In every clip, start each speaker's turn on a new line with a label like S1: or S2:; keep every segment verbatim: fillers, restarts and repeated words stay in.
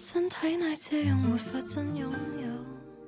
S1: 身體內這樣沒法真擁有。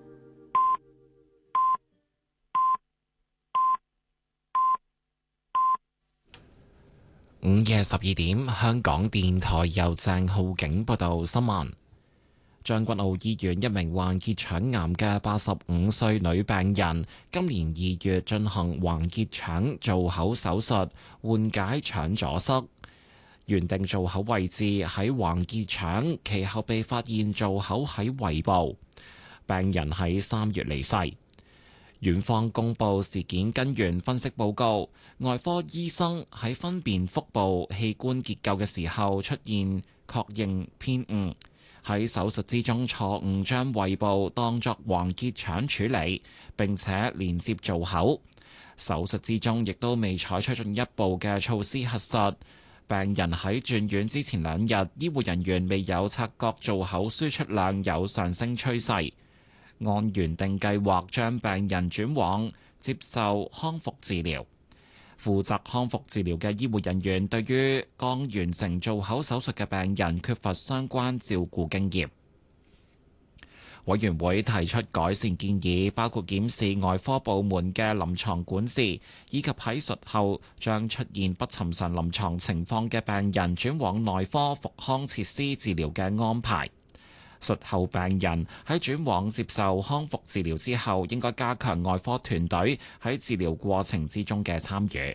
S2: 午夜十二點，香港電台由鄭浩景報道新聞。將軍澳醫院一名患結腸癌嘅八十五歲女病人，今年二月進行橫結腸造口手術，緩解腸阻塞。原定造口位置喺橫結腸，其後被發現造口喺胃部。病人喺三月離世。院方公布事件根源分析報告，外科醫生喺分辨腹部器官結構嘅時候出現確認偏誤，喺手術之中錯誤將胃部當作橫結腸處理，並且連接造口。手術之中亦都未採取進一步嘅措施核實。病人喺轉院之前兩日，醫護人員未有察覺造口輸出量有上升趨勢。按原定計劃將病人轉往接受康復治療。負責康復治療嘅醫護人員對於剛完成造口手術嘅病人缺乏相關照顧經驗。委員會提出改善建議，包括檢視外科部門嘅臨床管治，以及喺術後將出現不尋常臨床情況嘅病人轉往內科復康設施治療嘅安排。術後病人喺轉往接受康復治療之後，應該加強外科團隊喺治療過程之中嘅參與。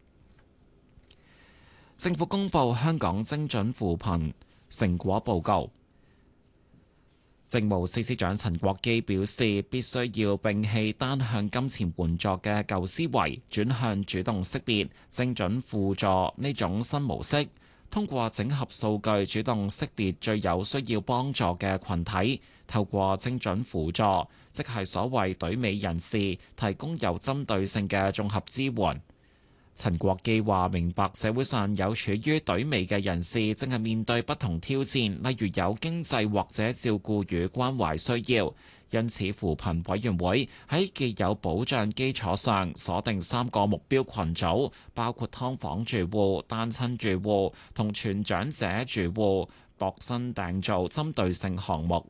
S2: 政府公布香港精準扶貧成果報告。政務司司長陳國基表示，必須要摒棄單向金錢援助嘅舊思維，轉向主動識別、精準輔助呢種新模式。通過整合數據，主動識別最有需要幫助嘅群體，透過精準輔助，即係所謂隊尾人士，提供有針對性嘅綜合支援。陳國基話：明白社會上有處於隊尾嘅人士，正係面對不同挑戰，例如有經濟或者照顧與關懷需要。因此，扶貧委員會喺既有保障基礎上，鎖定三個目標群組，包括劏房住戶、單親住戶同全長者住戶，度身訂造針對性項目。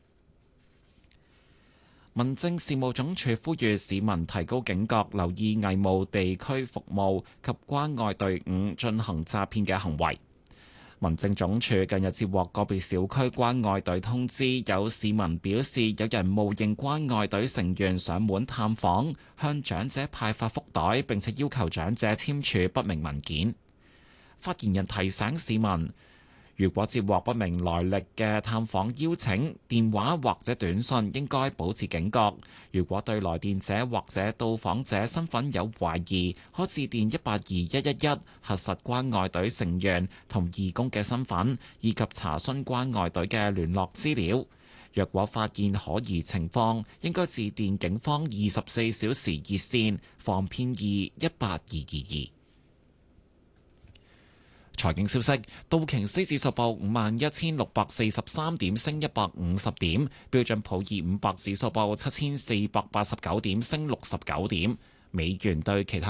S2: 民政事務總署呼籲市民提高警覺，留意偽冒地區服務及關愛隊伍進行詐騙嘅行為。民政總署近日接獲個別小區關愛隊通知，有市民表示有人冒認關愛隊成員上門探訪，向長者派發福袋，並且要求長者簽署不明文件。發言人提醒市民，如果接獲不明來歷嘅探訪邀請、電話或者短信，應該保持警覺。如果對來電者或者到訪者身份有懷疑，可致電一八二一一一核實關愛隊成員同義工嘅身份，以及查詢關愛隊嘅聯絡資料。若果發現可疑情況，應該致電警方二十四小時熱線防騙二一八二二二。財經消息，道瓊斯指數報五萬一千六百四十三點，升一百五十點；標準普爾五百指數報七千四百八十九點，升六十九點。美元對其他